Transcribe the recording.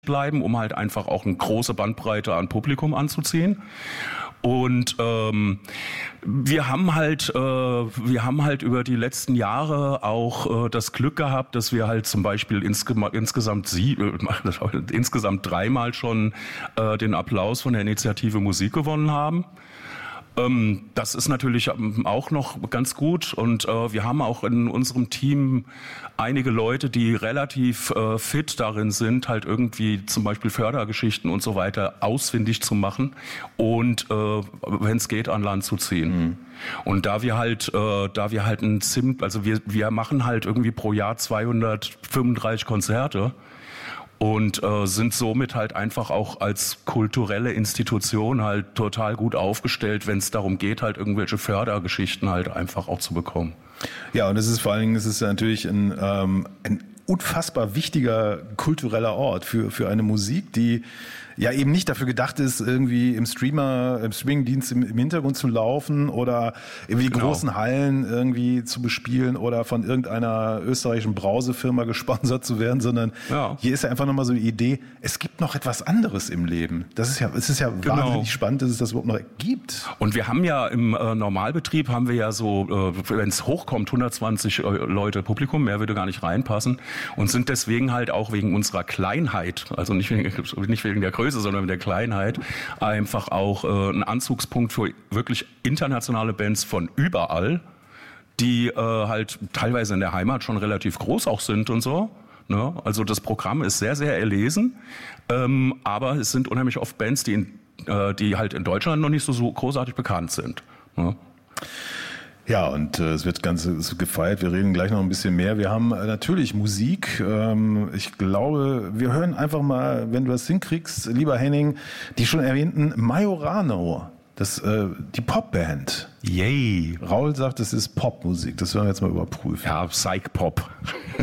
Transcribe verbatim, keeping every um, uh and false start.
bleiben, um halt einfach auch eine große Bandbreite an Publikum anzuziehen. Und ähm, wir haben halt, äh, wir haben halt über die letzten Jahre auch äh, das Glück gehabt, dass wir halt zum Beispiel insge- insgesamt sie, äh, insgesamt dreimal schon äh, den Applaus von der Initiative Musik gewonnen haben. Ähm, das ist natürlich auch noch ganz gut und äh, wir haben auch in unserem Team einige Leute, die relativ äh, fit darin sind, halt irgendwie zum Beispiel Fördergeschichten und so weiter ausfindig zu machen und äh, wenn es geht, an Land zu ziehen. Mhm. Und da wir halt, äh, da wir halt ein Sim, also wir wir machen halt irgendwie pro Jahr zweihundertfünfunddreißig Konzerte. Und äh, sind somit halt einfach auch als kulturelle Institution halt total gut aufgestellt, wenn es darum geht, halt irgendwelche Fördergeschichten halt einfach auch zu bekommen. Ja, und es ist vor allen Dingen, es ist natürlich ein, ähm, ein unfassbar wichtiger kultureller Ort für für eine Musik, die ja eben nicht dafür gedacht ist, irgendwie im Streamer, im Streamingdienst im, im Hintergrund zu laufen oder irgendwie die genau. großen Hallen irgendwie zu bespielen oder von irgendeiner österreichischen Brausefirma gesponsert zu werden, sondern ja. hier ist ja einfach nochmal so die Idee, es gibt noch etwas anderes im Leben. Das ist ja, es ist ja genau. wahnsinnig spannend, dass es das überhaupt noch gibt. Und wir haben ja im äh, Normalbetrieb haben wir ja so, äh, wenn es hochkommt, hundertzwanzig äh, Leute Publikum, mehr würde gar nicht reinpassen und sind deswegen halt auch wegen unserer Kleinheit, also nicht wegen, nicht wegen der Größe, sondern mit der Kleinheit, einfach auch äh, ein Anzugspunkt für wirklich internationale Bands von überall, die äh, halt teilweise in der Heimat schon relativ groß auch sind und so. Ne? Also das Programm ist sehr, sehr erlesen, ähm, aber es sind unheimlich oft Bands, die, in, äh, die halt in Deutschland noch nicht so, so großartig bekannt sind. Ne? Ja, und äh, es wird ganz es wird gefeiert. Wir reden gleich noch ein bisschen mehr. Wir haben äh, natürlich Musik. Ähm, ich glaube, wir hören einfach mal, wenn du das hinkriegst, lieber Henning, die schon erwähnten Majorano. Das, äh, die Popband. Yay. Raul sagt, es ist Popmusik. Das werden wir jetzt mal überprüfen. Ja, Psych-Pop.